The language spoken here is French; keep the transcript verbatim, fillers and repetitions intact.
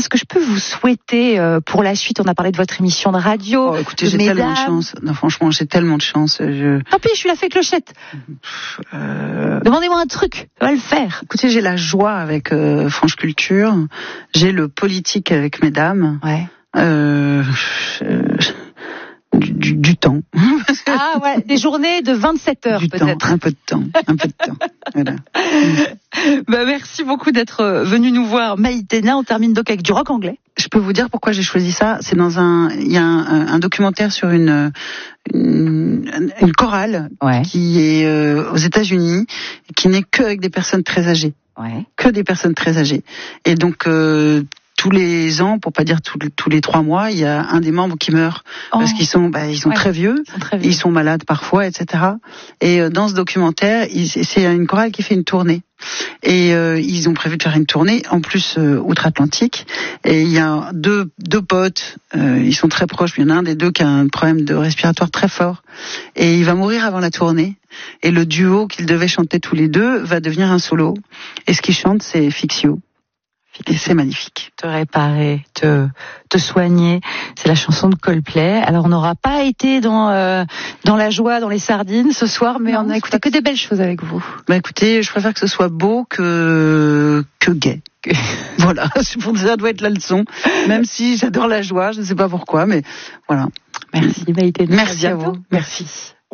Qu'est-ce que je peux vous souhaiter euh, pour la suite? On a parlé de votre émission de radio. Oh, écoutez, j'ai tellement de chance. Non, franchement, j'ai tellement de chance. Je... Tant pis, je suis la fée clochette. Euh... Demandez-moi un truc, on va le faire. Écoutez, j'ai la joie avec euh, France Culture. J'ai le politique avec mesdames. Ouais. Euh, euh, du, du, du temps. Ah ouais, des journées de vingt-sept heures du peut-être. Temps, un peu de temps, un peu de temps. Voilà. Bah, merci beaucoup d'être venu nous voir, Maïtena. On termine donc avec du rock anglais. Je peux vous dire pourquoi j'ai choisi ça. C'est dans un, il y a un, un documentaire sur une, une, une chorale ouais. qui est euh, aux États-Unis, qui n'est que avec des personnes très âgées. Ouais. Que des personnes très âgées. Et donc euh, tous les ans, pour pas dire tous les, tous les trois mois, il y a un des membres qui meurt oh. parce qu'ils sont, bah, ils sont, ouais. très vieux, ils sont très vieux, ils sont malades parfois, et cetera. Et euh, dans ce documentaire, il, c'est une chorale qui fait une tournée. Et euh, ils ont prévu de faire une tournée, en plus euh, outre-Atlantique. Et il y a deux, deux potes, euh, ils sont très proches. Il y en a un des deux qui a un problème de respiratoire très fort. Et il va mourir avant la tournée. Et le duo qu'ils devaient chanter tous les deux va devenir un solo. Et ce qu'ils chantent, c'est Fix You. Et c'est magnifique. Te réparer, te, te soigner. C'est la chanson de Coldplay. Alors, on n'aura pas été dans, euh, dans la joie, dans les sardines ce soir, mais non, on a écouté que des belles choses avec vous. Bah, écoutez, je préfère que ce soit beau que, que gai. Voilà. Pour dire, ça doit être la leçon. Même si j'adore la joie, je ne sais pas pourquoi, mais voilà. Merci, Maïté. Merci à vous. Merci.